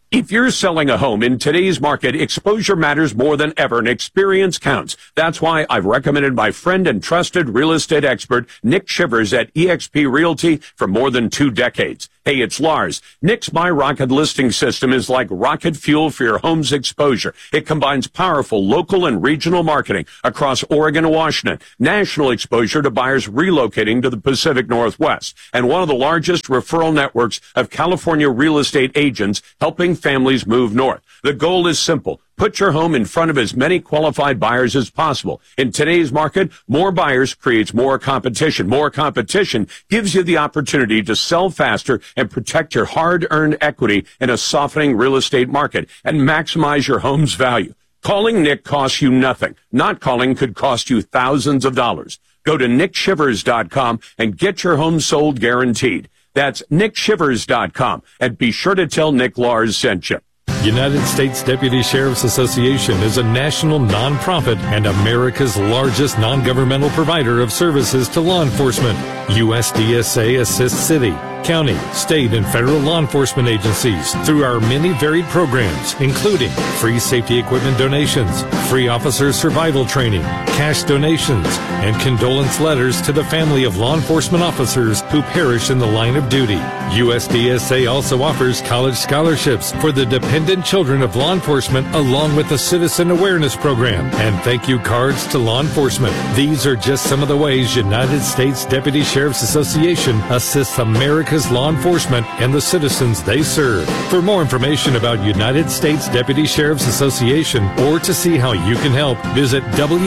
If you're selling a home in today's market, exposure matters more than ever, and experience counts. That's why I've recommended my friend and trusted real estate expert, Nick Shivers at eXp Realty for more than 2 decades. Hey, it's Lars. Nick's My Rocket listing system is like rocket fuel for your home's exposure. It combines powerful local and regional marketing across Oregon and Washington, national exposure to buyers relocating to the Pacific Northwest, and one of the largest referral networks of California real estate agents helping families move north. The goal is simple. Put your home in front of as many qualified buyers as possible. In today's market, more buyers creates more competition. More competition gives you the opportunity to sell faster and protect your hard-earned equity in a softening real estate market and maximize your home's value. Calling Nick costs you nothing. Not calling could cost you thousands of dollars. Go to nickshivers.com and get your home sold guaranteed. That's nickshivers.com, and be sure to tell Nick Lars sent you. United States Deputy Sheriff's Association is a national nonprofit and America's largest non-governmental provider of services to law enforcement. USDSA assists city, county, state, and federal law enforcement agencies through our many varied programs, including free safety equipment donations, free officer survival training, cash donations, and condolence letters to the family of law enforcement officers who perish in the line of duty. USDSA also offers college scholarships for the dependent children of law enforcement, along with the Citizen Awareness Program and thank you cards to law enforcement. These are just some of the ways United States Deputy Sheriff's Association assists America's law enforcement and the citizens they serve. For more information about United States Deputy Sheriff's Association or to see how you can help, visit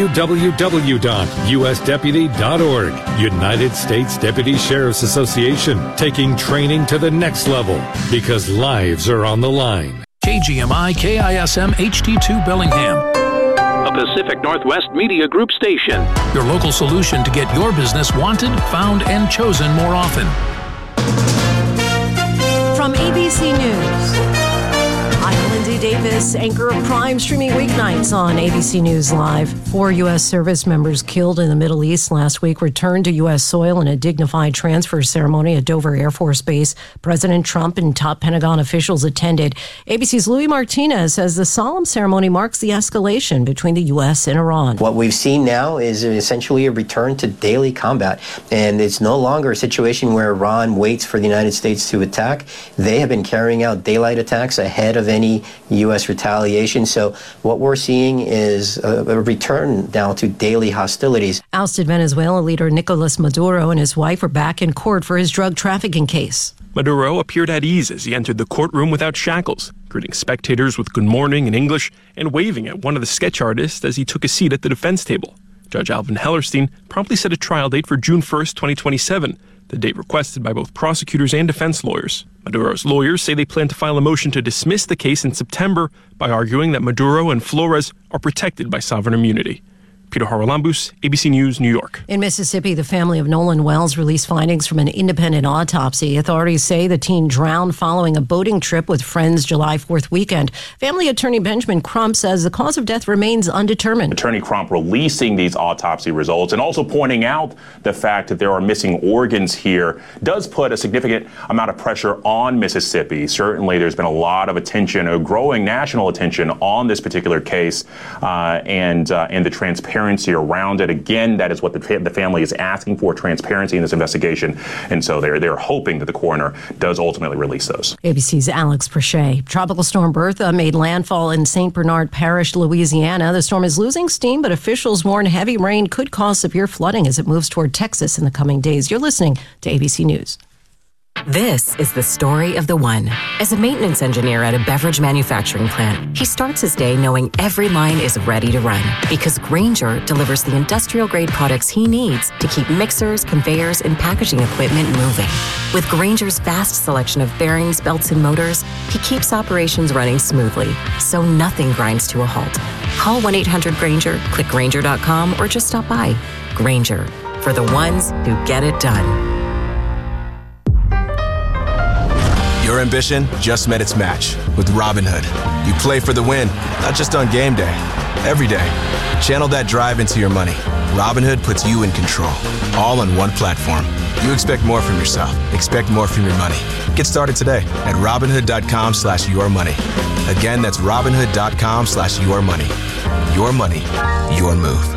www.usdeputy.org. United States Deputy Sheriff's Association, taking training to the next level because lives are on the line. KGMI KISM HD2 Bellingham, a Pacific Northwest Media Group station. your local solution to get your business wanted, found, and chosen more often. From ABC News, I'm Lindsay Davis, anchor of Prime, streaming weeknights on ABC News Live. 4 U.S. service members killed in the Middle East last week returned to U.S. soil in a dignified transfer ceremony at Dover Air Force Base. President Trump and top Pentagon officials attended. ABC's Louis Martinez says the solemn ceremony marks the escalation between the U.S. and Iran. What we've seen now is essentially a return to daily combat, and it's no longer a situation where Iran waits for the United States to attack. They have been carrying out daylight attacks ahead of any U.S. retaliation. So what we're seeing is a return now to daily hostilities. Ousted Venezuela leader Nicolas Maduro and his wife are back in court for his drug trafficking case. Maduro appeared at ease as he entered the courtroom without shackles, greeting spectators with good morning in English and waving at one of the sketch artists as he took a seat at the defense table. Judge Alvin Hellerstein promptly set a trial date for June 1st, 2027, the date requested by both prosecutors and defense lawyers. Maduro's lawyers say they plan to file a motion to dismiss the case in September by arguing that Maduro and Flores are protected by sovereign immunity. Peter Haralambous, ABC News, New York. In Mississippi, the family of Nolan Wells released findings from an independent autopsy. Authorities say the teen drowned following a boating trip with friends July 4th weekend. Family attorney Benjamin Crump says the cause of death remains undetermined. Attorney Crump releasing these autopsy results and also pointing out the fact that there are missing organs here does put a significant amount of pressure on Mississippi. Certainly, there's been a lot of attention, a growing national attention on this particular case and the transparency around it. Again, that is what the family is asking for, transparency in this investigation. And so they're hoping that the coroner does ultimately release those. ABC's Alex Prochet. Tropical storm Bertha made landfall in St. Bernard Parish, Louisiana. The storm is losing steam, but officials warn heavy rain could cause severe flooding as it moves toward Texas in the coming days. You're listening to ABC News. This is the story of the one. As a maintenance engineer at a beverage manufacturing plant, he starts his day knowing every line is ready to run because Grainger delivers the industrial-grade products he needs to keep mixers, conveyors, and packaging equipment moving. With Grainger's vast selection of bearings, belts, and motors, he keeps operations running smoothly, so nothing grinds to a halt. Call 1-800-GRAINGER, click Grainger.com, or just stop by. Grainger, for the ones who get it done. Your ambition just met its match with Robinhood. You play for the win, not just on game day, every day. Channel that drive into your money Robinhood puts you in control, all on one platform. You expect more from yourself. Expect more from your money. Get started today at Robinhood.com/yourmoney. Again, that's Robinhood.com/yourmoney. Your money, your move.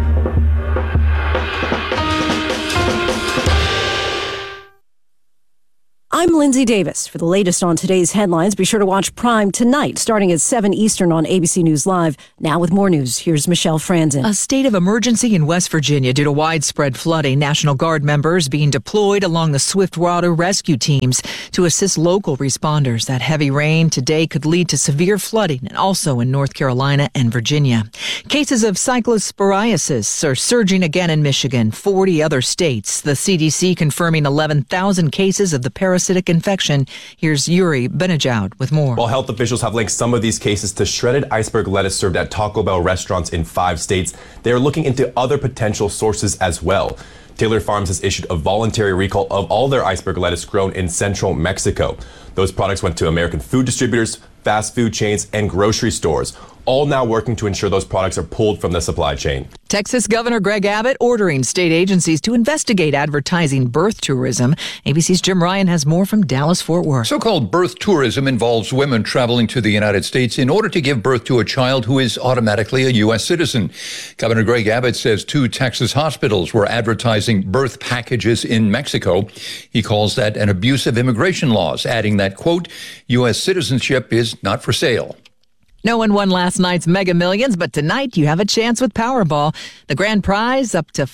I'm Lindsay Davis. For the latest on today's headlines, be sure to watch Prime tonight, starting at 7 Eastern on ABC News Live. Now with more news, here's Michelle Franzen. A state of emergency in West Virginia due to widespread flooding. National Guard members being deployed along the Swiftwater rescue teams to assist local responders. That heavy rain today could lead to severe flooding, and also in North Carolina and Virginia. Cases of cyclosporiasis are surging again in Michigan, 40 other states. The CDC confirming 11,000 cases of the parasitic infection. Here's Yuri Benejoud with more. While health officials have linked some of these cases to shredded iceberg lettuce served at Taco Bell restaurants in 5 states, they are looking into other potential sources as well. Taylor Farms has issued a voluntary recall of all their iceberg lettuce grown in central Mexico. Those products went to American food distributors, fast food chains, and grocery stores, all now working to ensure those products are pulled from the supply chain. Texas Governor Greg Abbott ordering state agencies to investigate advertising birth tourism. ABC's Jim Ryan has more from Dallas-Fort Worth. So-called birth tourism involves women traveling to the United States in order to give birth to a child who is automatically a U.S. citizen. Governor Greg Abbott says 2 Texas hospitals were advertising birth packages in Mexico. He calls that an abuse of immigration laws, adding that, quote, U.S. citizenship is not for sale. No one won last night's Mega Millions, but tonight you have a chance with Powerball. The grand prize up to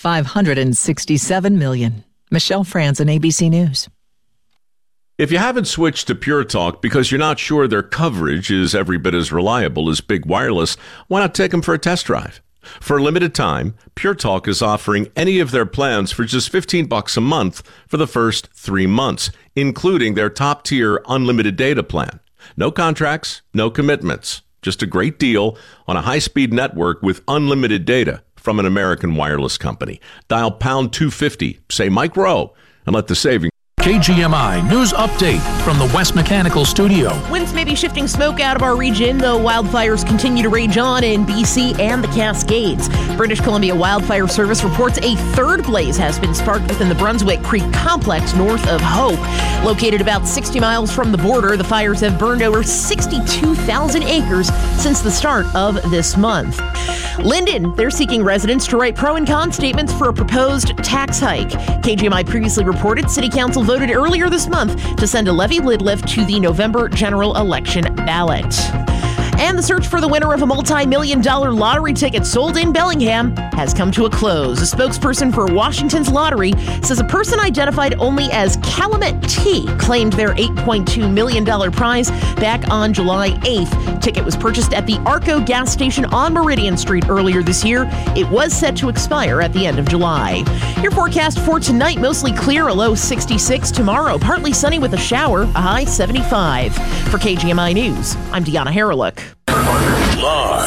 $567 million. Michelle Franzen, ABC News. If you haven't switched to Pure Talk because you're not sure their coverage is every bit as reliable as Big Wireless, why not take them for a test drive? For a limited time, Pure Talk is offering any of their plans for just $15 a month for the first 3 months, including their top-tier unlimited data plan. No contracts, no commitments. Just a great deal on a high-speed network with unlimited data from an American wireless company. Dial pound 250, say Mike Rowe, and let the savings. KGMI News Update from the West Mechanical Studio. Winds may be shifting smoke out of our region, though wildfires continue to rage on in BC and the Cascades. British Columbia Wildfire Service reports a third blaze has been sparked within the Brunswick Creek complex north of Hope. Located about 60 miles from the border, the fires have burned over 62,000 acres since the start of this month. Linden, they're seeking residents to write pro and con statements for a proposed tax hike. KGMI previously reported City Council voted earlier this month to send a levy lid lift to the November general election ballot. And the search for the winner of a multi-million-dollar lottery ticket sold in Bellingham has come to a close. A spokesperson for Washington's lottery says a person identified only as Calumet T claimed their $8.2 million prize back on July 8th. Ticket was purchased at the Arco gas station on Meridian Street earlier this year. It was set to expire at the end of July. Your forecast for tonight, mostly clear, a low 66. Tomorrow, partly sunny with a shower, a high 75. For KGMI News, I'm Deanna Harrelick. Lars.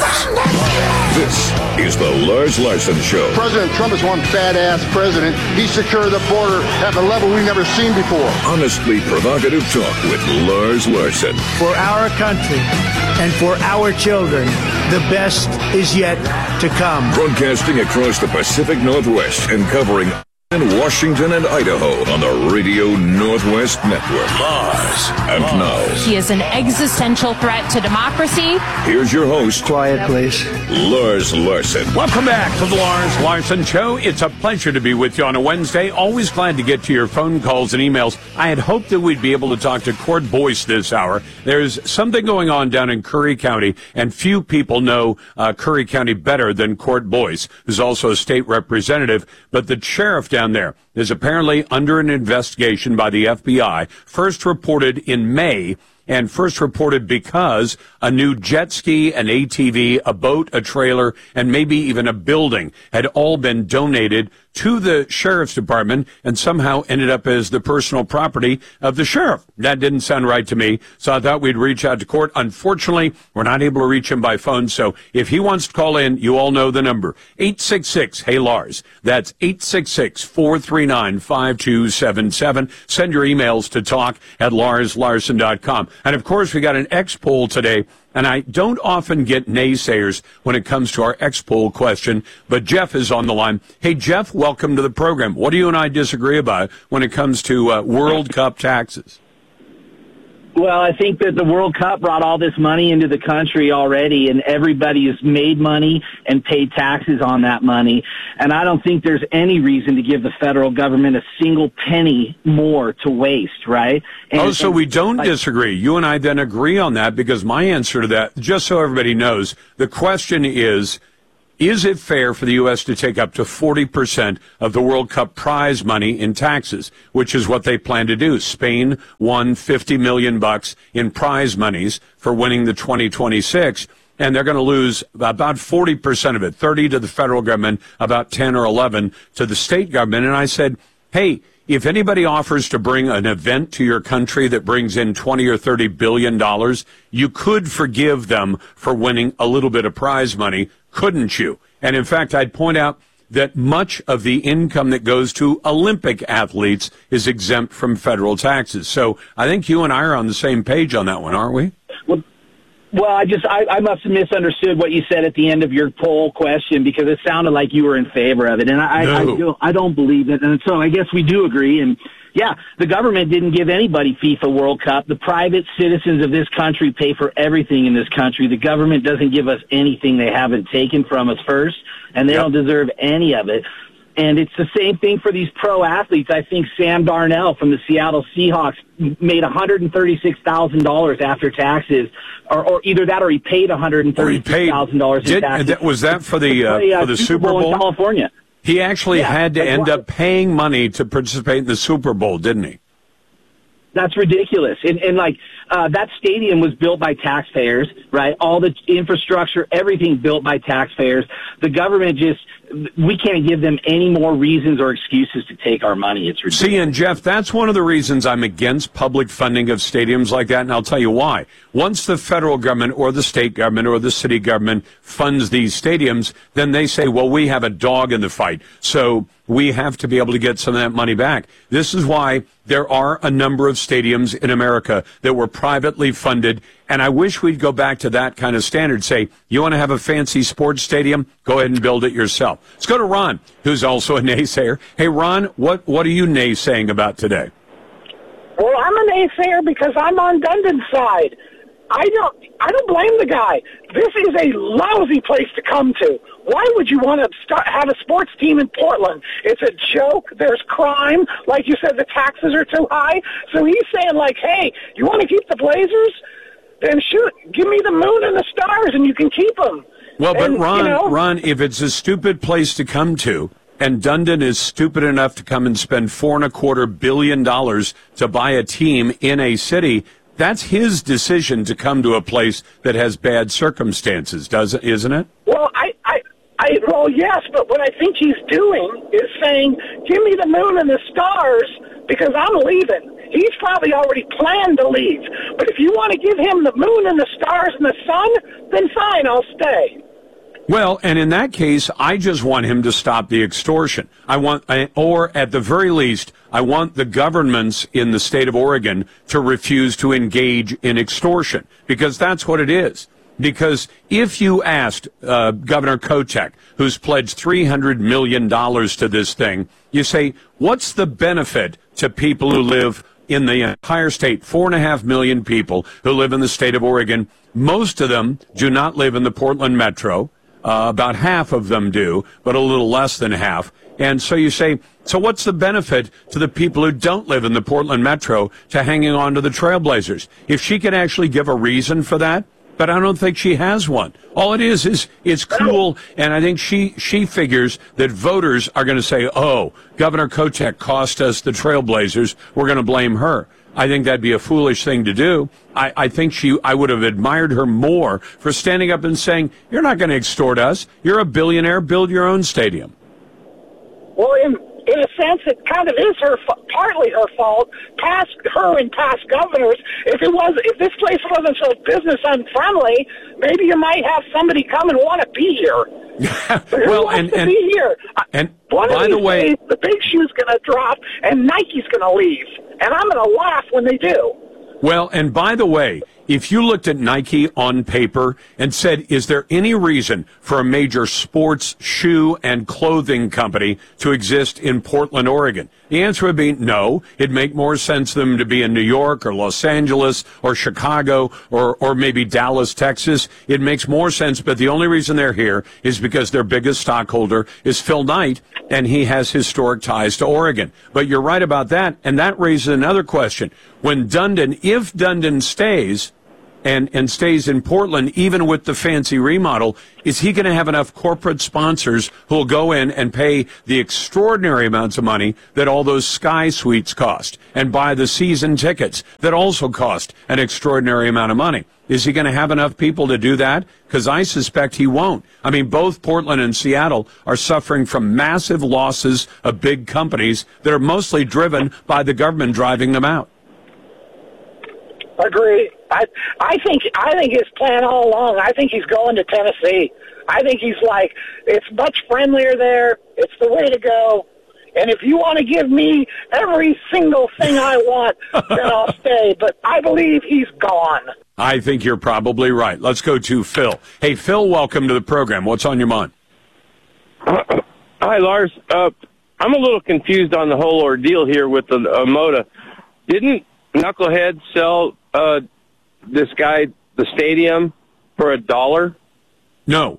This is the Lars Larson Show. President Trump is one badass president. He secured the border at a level we've never seen before. Honestly provocative talk with Lars Larson. For our country and for our children, the best is yet to come. Broadcasting across the Pacific Northwest and covering in Washington and Idaho on the Radio Northwest Network. Lars. And now, he is an existential threat to democracy. Here's your host. Quiet, please. Lars Larson. Welcome back to the Lars Larson Show. It's a pleasure to be with you on a Wednesday. Always glad to get to your phone calls and emails. I had hoped that we'd be able to talk to Cord Boyce this hour. There's something going on down in Curry County, and few people know Curry County better than Cord Boyce, who's also a state representative. But the sheriff down there is apparently under an investigation by the FBI, first reported in May, and first reported because a new jet ski, an ATV, a boat, a trailer, and maybe even a building had all been donated to the sheriff's department and somehow ended up as the personal property of the sheriff. That didn't sound right to me, so I thought we'd reach out to court. Unfortunately, we're not able to reach him by phone, so if he wants to call in, you all know the number, 866-HEY-LARS. That's 866-439-5277. Send your emails to talk@larslarson.com. And, of course, we got an X poll today, and I don't often get naysayers when it comes to our X poll question, but Jeff is on the line. Hey, Jeff, welcome to the program. What do you and I disagree about when it comes to World Cup taxes? Well, I think that the World Cup brought all this money into the country already, and everybody has made money and paid taxes on that money. And I don't think there's any reason to give the federal government a single penny more to waste, right? So we don't disagree. You and I then agree on that, because my answer to that, just so everybody knows, the question is it fair for the U.S. to take up to 40% of the World Cup prize money in taxes, which is what they plan to do? Spain won $50 million in prize monies for winning the 2026, and they're going to lose about 40% of it, 30 to the federal government, about 10 or 11 to the state government. And I said, hey, if anybody offers to bring an event to your country that brings in $20 or $30 billion, you could forgive them for winning a little bit of prize money, couldn't you? And in fact, I'd point out that much of the income that goes to Olympic athletes is exempt from federal taxes. So I think you and I are on the same page on that one, aren't we? Well, I must have misunderstood what you said at the end of your poll question, because it sounded like you were in favor of it, and I don't believe it. And so I guess we do agree. And yeah, the government didn't give anybody FIFA World Cup. The private citizens of this country pay for everything in this country. The government doesn't give us anything they haven't taken from us first, and they don't deserve any of it. And it's the same thing for these pro athletes. I think Sam Darnold from the Seattle Seahawks made $136,000 after taxes, or either that or he paid $136,000 in taxes. Was that for the Super Bowl in California? He actually had to end up paying money to participate in the Super Bowl, didn't he? That's ridiculous. And that stadium was built by taxpayers, right? All the infrastructure, everything built by taxpayers. The government we can't give them any more reasons or excuses to take our money. It's ridiculous. See, and Jeff, that's one of the reasons I'm against public funding of stadiums like that, and I'll tell you why. Once the federal government or the state government or the city government funds these stadiums, then they say, well, we have a dog in the fight, so we have to be able to get some of that money back. This is why there are a number of stadiums in America that were privately funded, and I wish we'd go back to that kind of standard. Say, you want to have a fancy sports stadium? Go ahead and build it yourself. Let's go to Ron, who's also a naysayer. Hey, Ron, what are you naysaying about today? Well, I'm a naysayer because I'm on Dundon's side. I don't blame the guy. This is a lousy place to come to. Why would you want to have a sports team in Portland? It's a joke. There's crime. Like you said, the taxes are too high. So he's saying, like, hey, you want to keep the Blazers? Then shoot, give me the moon and the stars and you can keep them. Well, but Ron, if it's a stupid place to come to, and Dundon is stupid enough to come and spend $4.25 billion to buy a team in a city, that's his decision to come to a place that has bad circumstances, isn't it? Well, well, yes, but what I think he's doing is saying, give me the moon and the stars because I'm leaving. He's probably already planned to leave. But if you want to give him the moon and the stars and the sun, then fine, I'll stay. Well, and in that case, I just want him to stop the extortion. Or at the very least, I want the governments in the state of Oregon to refuse to engage in extortion, because that's what it is. Because if you asked Governor Kotek, who's pledged $300 million to this thing, you say, what's the benefit to people who live in the entire state? 4.5 million people who live in the state of Oregon. Most of them do not live in the Portland metro. About half of them do, but a little less than half. And so you say, so what's the benefit to the people who don't live in the Portland metro to hanging on to the Trailblazers? If she can actually give a reason for that, but I don't think she has one. All it is it's cool, and I think she figures that voters are going to say, oh, Governor Kotek cost us the Trailblazers, we're going to blame her. I think that'd be a foolish thing to do. I think I would have admired her more for standing up and saying, you're not going to extort us. You're a billionaire. Build your own stadium. Well, in a sense, it kind of is partly her fault. Past governors. If this place wasn't so business unfriendly, maybe you might have somebody come and want to be here. Well, wants to be here? And one by of the these way, days, the big shoe's going to drop, and Nike's going to leave, and I'm going to laugh when they do. Well, and by the way, if you looked at Nike on paper and said, is there any reason for a major sports shoe and clothing company to exist in Portland, Oregon? The answer would be no. It'd make more sense for them to be in New York or Los Angeles or Chicago or maybe Dallas, Texas. It makes more sense, but the only reason they're here is because their biggest stockholder is Phil Knight, and he has historic ties to Oregon. But you're right about that, and that raises another question. When Dundon, if Dundon stays, and stays in Portland, even with the fancy remodel, is he going to have enough corporate sponsors who will go in and pay the extraordinary amounts of money that all those Sky Suites cost and buy the season tickets that also cost an extraordinary amount of money? Is he going to have enough people to do that? Because I suspect he won't. I mean, both Portland and Seattle are suffering from massive losses of big companies that are mostly driven by the government driving them out. Agree. I think his plan all along, I think he's going to Tennessee. I think he's like, it's much friendlier there. It's the way to go. And if you want to give me every single thing I want, then I'll stay. But I believe he's gone. I think you're probably right. Let's go to Phil. Hey, Phil, welcome to the program. What's on your mind? Hi, Lars. I'm a little confused on the whole ordeal here with the Moda. Didn't Knucklehead sell this guy the stadium for $1? No.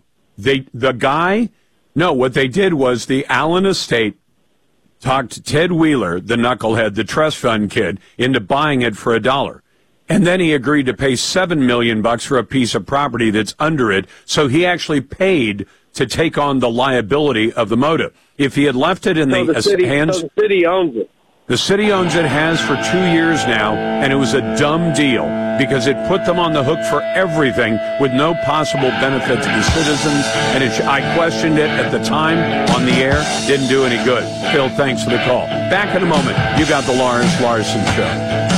What they did was the Allen estate talked Ted Wheeler, the knucklehead, the trust fund kid, into buying it for $1. And then he agreed to pay $7 million for a piece of property that's under it. So he actually paid to take on the liability of the Moda. If he had left it in the hands... So the city owns it. The city owns it, has for 2 years now, and it was a dumb deal because it put them on the hook for everything with no possible benefit to the citizens. And I questioned it at the time on the air. Didn't do any good. Phil, thanks for the call. Back in a moment. You got the Lars Larson Show.